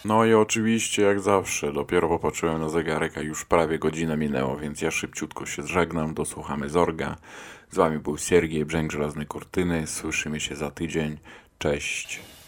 No i oczywiście, jak zawsze, dopiero popatrzyłem na zegarek, a już prawie godzina minęła, więc ja szybciutko się żegnam, dosłuchamy Zorga. Z wami był Siergiej, Brzęk Żelaznej Kurtyny, słyszymy się za tydzień. Cześć.